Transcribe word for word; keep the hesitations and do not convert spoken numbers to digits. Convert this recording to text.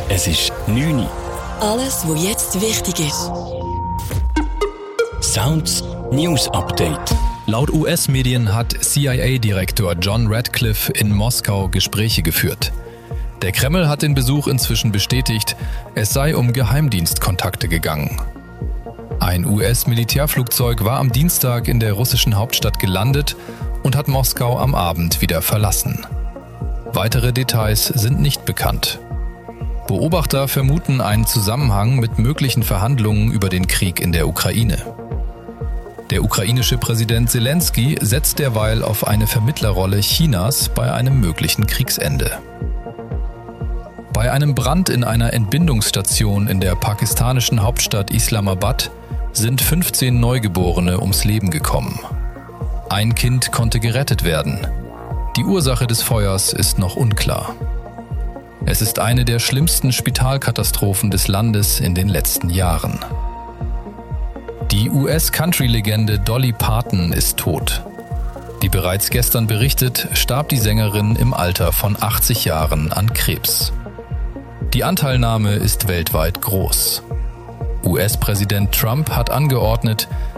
Es ist neun Uhr. Alles, was jetzt wichtig ist. Sounds News Update. Laut U S-Medien hat C I A-Direktor John Ratcliffe in Moskau Gespräche geführt. Der Kreml hat den Besuch inzwischen bestätigt, es sei um Geheimdienstkontakte gegangen. Ein U S-Militärflugzeug war am Dienstag in der russischen Hauptstadt gelandet und hat Moskau am Abend wieder verlassen. Weitere Details sind nicht bekannt. Beobachter vermuten einen Zusammenhang mit möglichen Verhandlungen über den Krieg in der Ukraine. Der ukrainische Präsident Zelensky setzt derweil auf eine Vermittlerrolle Chinas bei einem möglichen Kriegsende. Bei einem Brand in einer Entbindungsstation in der pakistanischen Hauptstadt Islamabad sind fünfzehn Neugeborene ums Leben gekommen. Ein Kind konnte gerettet werden. Die Ursache des Feuers ist noch unklar. Es ist eine der schlimmsten Spitalkatastrophen des Landes in den letzten Jahren. Die U S-Country-Legende Dolly Parton ist tot. Wie bereits gestern berichtet, starb die Sängerin im Alter von achtzig Jahren an Krebs. Die Anteilnahme ist weltweit groß. U S-Präsident Trump hat angeordnet,